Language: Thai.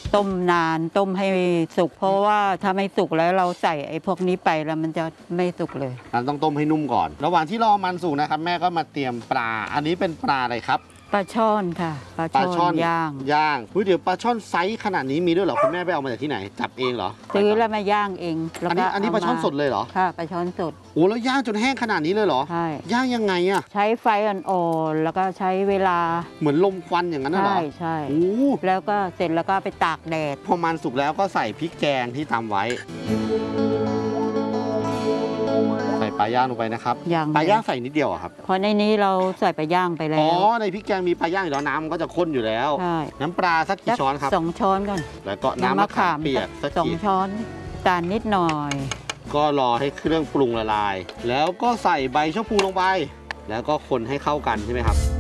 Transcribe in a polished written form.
ต้มนานต้มให้สุกเพราะว่าถ้าไม่สุกแล้วเราใส่ไอ้พวกนี้ไปแล้วมันจะไม่สุกเลยต้องต้มให้นุ่มก่อนระหว่างที่รอมันสุกนะครับแม่ก็มาเตรียมปลาอันนี้เป็นปลาอะไรครับปลาช่อนค่ะปลาช่อนย่างเดี๋ยวปลาช่อนไซส์ขนาดนี้มีด้วยเหรอคุณแม่ไปเอามาจากที่ไหนจับเองเหรอซื้อแล้วมาย่างเองอันนี้ปลาช่อนสดเลยเหรอค่ะปลาช่อนสดโอ้แล้วย่างจนแห้งขนาดนี้เลยเหรอใช่ย่างยังไงอะใช้ไฟอ่อนๆแล้วก็ใช้เวลาเหมือนลมควันอย่างนั้นเหรอใช่แล้วก็เสร็จแล้วก็ไปตากแดดพอมันสุกแล้วก็ใส่พริกแกงที่ตำไว้ใส่ปลาย่างลงไปนะครับปลาย่างใส่นิดเดียวครับเพราะในนี้เราใส่ปลาย่างไปแล้วในพริกแกงมีปลาย่างอยู่แล้วน้ำมันก็จะข้นอยู่แล้วน้ำปลาสักกี่ช้อนครับ 2 ช้อนก่อนแล้วก็น้ำมะขามเปียกสัก 2 ช้อนตาลนิดหน่อยก็รอให้เครื่องปรุงละลายแล้วก็ใส่ใบชะพูลงไปแล้วก็คนให้เข้ากันใช่ไหมครับ